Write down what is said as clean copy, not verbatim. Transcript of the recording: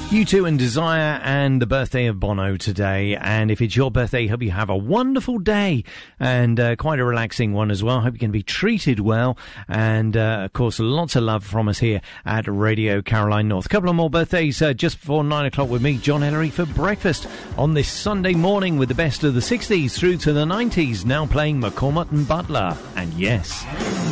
U2 and Desire, and the birthday of Bono today. And if it's your birthday, hope you have a wonderful day and quite a relaxing one as well. Hope you can be treated well. And, of course, lots of love from us here at Radio Caroline North. A couple of more birthdays just before 9 o'clock with me, John Ellery, for breakfast on this Sunday morning with the best of the 60s through to the 90s. Now playing McCormack and Butler. And yes.